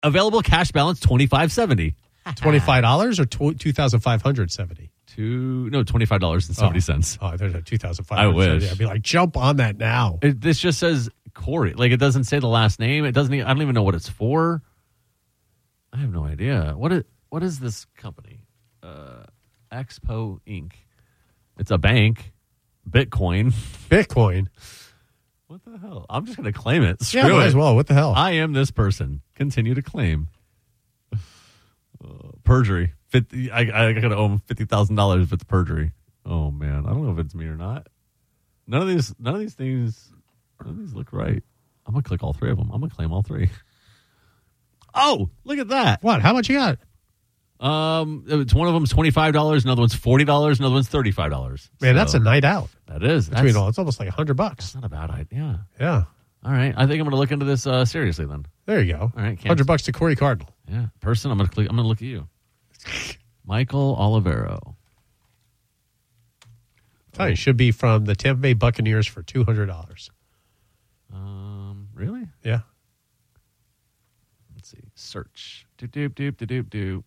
Available cash balance $25.70. $25 or $2,570? $25.70. Oh, there's a $2,570. I wish. I'd be like, jump on that now. This just says Corey. Like, it doesn't say the last name. It doesn't. I don't even know what it's for. I have no idea. What is this company? Expo Inc. It's a bank. Bitcoin. What the hell? I'm just going to claim it. Screw might it. as well. What the hell? I am this person. Continue to claim. Perjury. I got to owe him $50,000 if it's perjury. Oh man, I don't know if it's me or not. None of these things look right. I'm gonna click all three of them. I'm gonna claim all three. Oh, look at that! What? How much you got? It's one of them's $25. Another one's $40. Another one's $35. Man, that's a night out. That is. Between all, it's almost like $100. That's not a bad idea. Yeah. All right, I think I'm gonna look into this seriously then. There you go. All right, $100 to Corey Cardinal. Yeah, person. I'm gonna look at you, Michael Olivero. Tell you, should be from the Tampa Bay Buccaneers for $200. Really? Yeah. Let's see. Search. Doop.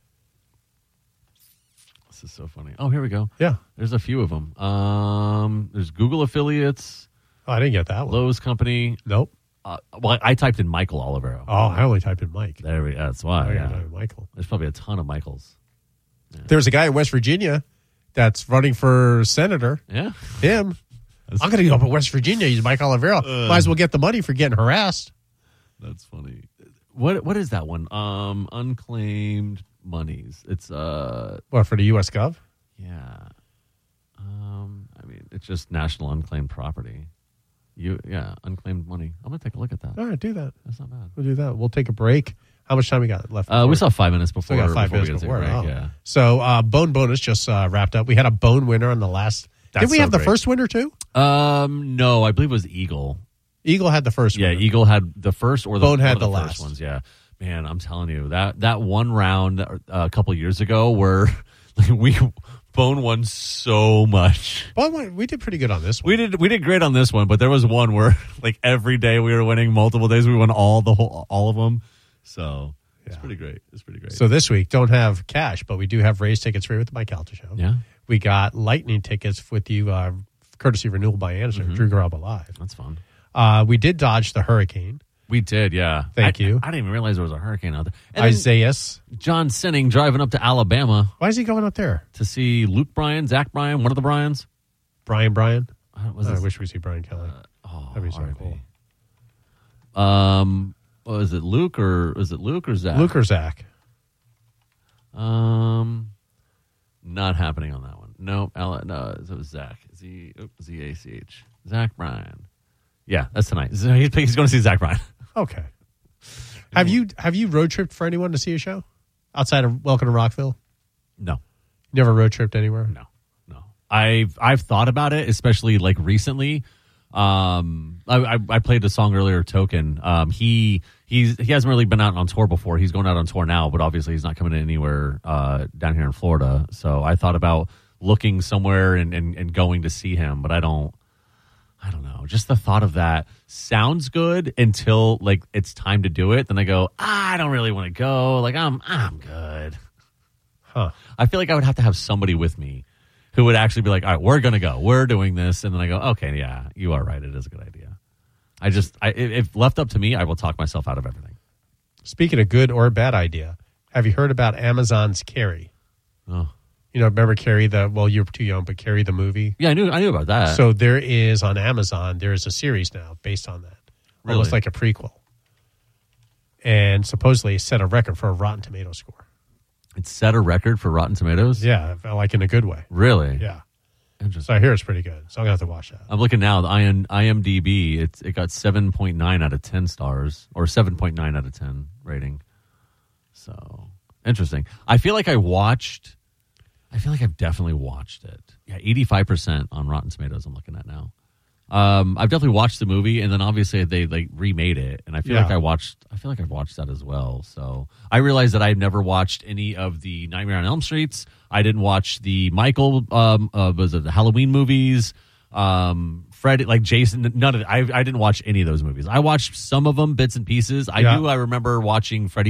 This is so funny. Oh, here we go. Yeah. There's a few of them. There's Google affiliates. Oh, I didn't get that one. Lowe's company. Nope. Well, I typed in Michael Olivero. Oh, I only typed in Mike. There we go. That's why. Yeah. Michael. There's probably a ton of Michaels. Yeah. There's a guy in West Virginia that's running for senator. Yeah. Him. I'm going to go up in West Virginia. He's Mike Olivero. Might as well get the money for getting harassed. That's funny. What is that one? Unclaimed monies. It's what, for the U.S. Gov? Yeah. I mean, it's just national unclaimed property. Unclaimed money. I'm gonna take a look at that. All right, do that. That's not bad. We'll do that. We'll take a break. How much time we got left? We still have 5 minutes before. We got 5 minutes we get to before. take a break, Oh. Yeah. So Bone Bonus just wrapped up. We had a Bone winner on the last. Did we have the first winner too? No, I believe it was Eagle. Eagle had the first one. Yeah, Eagle had the first or the Bone had one of the first last ones. Yeah, man, I'm telling you that one round a couple years ago where Bone won so much. Bone, we did pretty good on this one. We did great on this one, but there was one where like every day we were winning. Multiple days we won all of them. So it's pretty great. It's pretty great. So this week don't have cash, but we do have race tickets free with the Mike Alta Show. Yeah, we got lightning tickets with you, courtesy renewal by Anderson. Drew Garaba Live. That's fun. We did dodge the hurricane. We did, yeah. Thank you. I didn't even realize there was a hurricane out there. And Isaiah. John Sinning driving up to Alabama. Why is he going up there? To see Luke Bryan, Zach Bryan, one of the Bryans. Brian? I I wish we see Brian Kelly. That'd be so cool. Was it Luke or Zach? Luke or Zach? Not happening on that one. No, it was Zach. Z-A-C-H. Zach Bryan. Yeah, that's tonight. He's going to see Zach Bryan. Okay. Have you road tripped for anyone to see a show outside of Welcome to Rockville? No. Never road tripped anywhere? No. I've thought about it, especially like recently. I played the song earlier, Token. He hasn't really been out on tour before. He's going out on tour now, but obviously he's not coming anywhere down here in Florida. So I thought about looking somewhere and going to see him, but I don't know. Just the thought of that sounds good until like it's time to do it. Then I go, I don't really want to go. Like I'm good. Huh. I feel like I would have to have somebody with me who would actually be like, all right, we're going to go. We're doing this. And then I go, okay, yeah, you are right. It is a good idea. If left up to me, I will talk myself out of everything. Speaking of good or bad idea, have you heard about Amazon's Carrie? Oh. You know, remember Carrie, you're too young, but Carrie the movie? Yeah, I knew about that. So there is on Amazon, there is a series now based on that. Really? Almost like a prequel. And supposedly it set a record for a Rotten Tomato score. It set a record for Rotten Tomatoes? Yeah, like in a good way. Really? Yeah. Interesting. So I hear it's pretty good. So I'm going to have to watch that. I'm looking now. The IMDb, it got 7.9 out of 10 stars, or 7.9 out of 10 rating. So, interesting. I feel like I've definitely watched it. Yeah, 85% on Rotten Tomatoes I'm looking at now. I've definitely watched the movie, and then obviously they like remade it, and I feel like I've watched that as well. So I realized that I've never watched any of the Nightmare on Elm Streets. I didn't watch the Michael, was it the Halloween movies? Freddy, like Jason, none of it. I didn't watch any of those movies. I watched some of them, bits and pieces. I Yeah. knew I remember watching Freddy